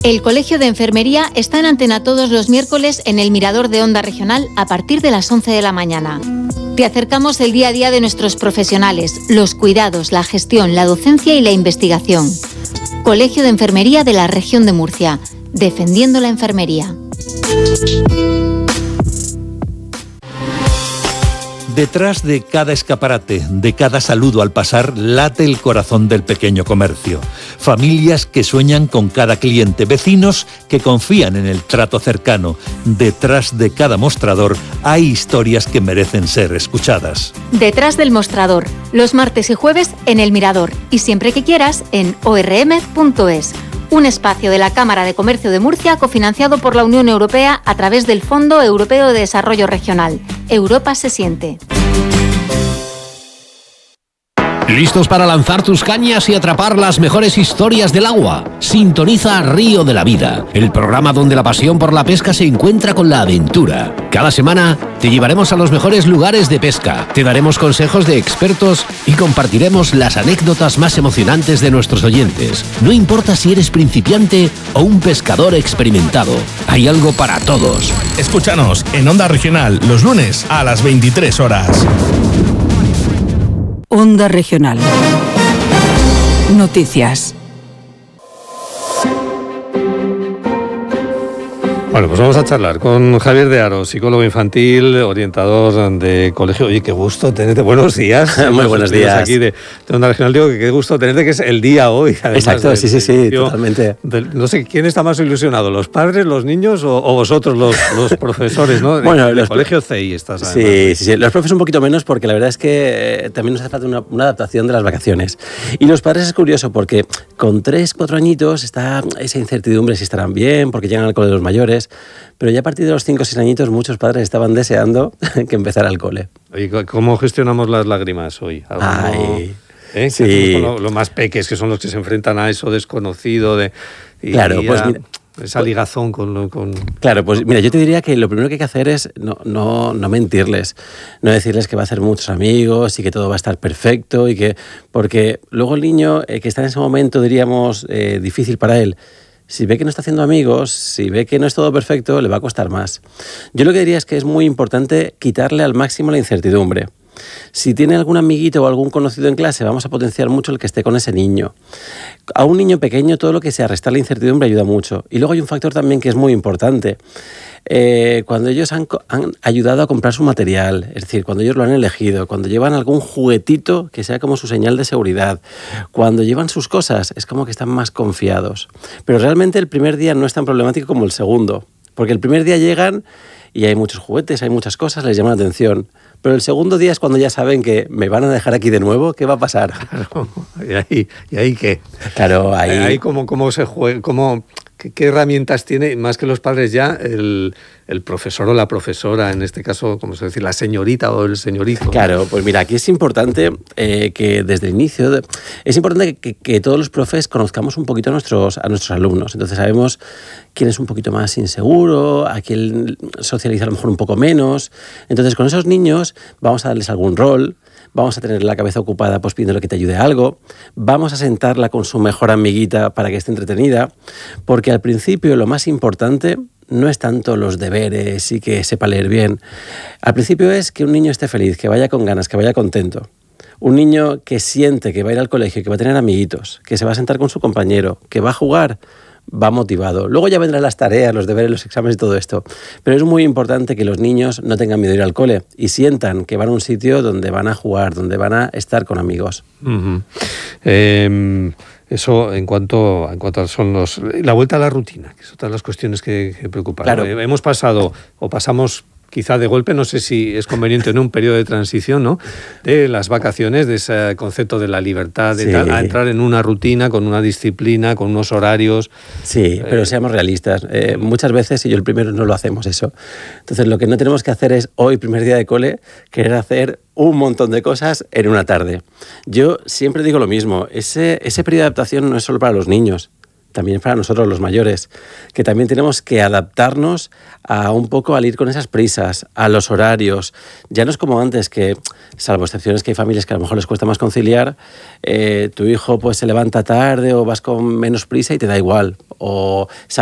El Colegio de Enfermería está en antena todos los miércoles en el Mirador de Onda Regional a partir de las 11 de la mañana. Te acercamos el día a día de nuestros profesionales, los cuidados, la gestión, la docencia y la investigación. Colegio de Enfermería de la Región de Murcia, defendiendo la enfermería. Detrás de cada escaparate, de cada saludo al pasar, late el corazón del pequeño comercio. Familias que sueñan con cada cliente, vecinos que confían en el trato cercano. Detrás de cada mostrador hay historias que merecen ser escuchadas. Detrás del mostrador, los martes y jueves en El Mirador y siempre que quieras en orm.es. Un espacio de la Cámara de Comercio de Murcia cofinanciado por la Unión Europea a través del Fondo Europeo de Desarrollo Regional. Europa se siente. ¿Listos para lanzar tus cañas y atrapar las mejores historias del agua? Sintoniza Río de la Vida, el programa donde la pasión por la pesca se encuentra con la aventura. Cada semana te llevaremos a los mejores lugares de pesca, te daremos consejos de expertos y compartiremos las anécdotas más emocionantes de nuestros oyentes. No importa si eres principiante o un pescador experimentado, hay algo para todos. Escúchanos en Onda Regional los lunes a las 23 horas. Onda Regional. Noticias. Bueno, pues vamos a charlar con Javier de Aro, psicólogo infantil, orientador de colegio. Oye, qué gusto tenerte. Buenos días. Muy buenos días. Aquí de Onda Regional, digo que qué gusto tenerte, que es el día hoy. Exacto, sí, totalmente. No sé, ¿quién está más ilusionado? ¿Los padres, los niños o vosotros, los profesores, ¿no? Bueno, el colegio CEI estás. Sí. Los profes un poquito menos porque la verdad es que también nos hace falta una adaptación de las vacaciones. Y los padres es curioso porque con 3, 4 añitos está esa incertidumbre si estarán bien, porque llegan al cole de los mayores. Pero ya a partir de los 5 o 6 añitos muchos padres estaban deseando que empezara el cole. ¿Y cómo gestionamos las lágrimas hoy? Ay, sí. Lo más peques, que son los que se enfrentan a eso desconocido. Claro, pues mira, esa ligazón con... Claro, pues mira, yo te diría que lo primero que hay que hacer es no mentirles, no decirles que va a hacer muchos amigos y que todo va a estar perfecto porque luego el niño que está en ese momento, diríamos, difícil para él, si ve que no está haciendo amigos, si ve que no es todo perfecto, le va a costar más. Yo lo que diría es que es muy importante quitarle al máximo la incertidumbre. Si tiene algún amiguito o algún conocido en clase, vamos a potenciar mucho el que esté con ese niño. A un niño pequeño todo lo que sea restar la incertidumbre ayuda mucho. Y luego hay un factor también que es muy importante. Cuando ellos han ayudado a comprar su material, es decir, cuando ellos lo han elegido, cuando llevan algún juguetito que sea como su señal de seguridad, cuando llevan sus cosas, es como que están más confiados. Pero realmente el primer día no es tan problemático como el segundo, porque el primer día llegan y hay muchos juguetes, hay muchas cosas, les llaman la atención. Pero el segundo día es cuando ya saben que me van a dejar aquí de nuevo, ¿qué va a pasar? Claro, ¿y ahí qué? Claro, ahí cómo se juega, ¿qué herramientas tiene, más que los padres ya, el profesor o la profesora, en este caso, ¿cómo se dice? La señorita o el señorito. Claro, pues mira, aquí es importante que desde el inicio, es importante que todos los profes conozcamos un poquito a nuestros alumnos. Entonces sabemos quién es un poquito más inseguro, a quién socializa a lo mejor un poco menos. Entonces con esos niños vamos a darles algún rol, vamos a tener la cabeza ocupada pues pidiéndole que te ayude a algo, vamos a sentarla con su mejor amiguita para que esté entretenida, porque al principio lo más importante no es tanto los deberes y que sepa leer bien. Al principio es que un niño esté feliz, que vaya con ganas, que vaya contento. Un niño que siente que va a ir al colegio, que va a tener amiguitos, que se va a sentar con su compañero, que va a jugar, va motivado. Luego ya vendrán las tareas, los deberes, los exámenes y todo esto. Pero es muy importante que los niños no tengan miedo de ir al cole y sientan que van a un sitio donde van a jugar, donde van a estar con amigos. Uh-huh. Eso en cuanto son la vuelta a la rutina, que es otra de las cuestiones que preocupan. Claro. Hemos pasado o pasamos quizá de golpe, no sé si es conveniente en un periodo de transición, ¿no? De las vacaciones, de ese concepto de la libertad, de tal, a entrar en una rutina, con una disciplina, con unos horarios. Sí, pero seamos realistas. Muchas veces, y yo el primero, no lo hacemos eso. Entonces, lo que no tenemos que hacer es, hoy, primer día de cole, querer hacer un montón de cosas en una tarde. Yo siempre digo lo mismo, ese periodo de adaptación no es solo para los niños. también para nosotros los mayores, que también tenemos que adaptarnos a un poco al ir con esas prisas, a los horarios. Ya no es como antes, que salvo excepciones que hay familias que a lo mejor les cuesta más conciliar, tu hijo pues se levanta tarde o vas con menos prisa y te da igual, o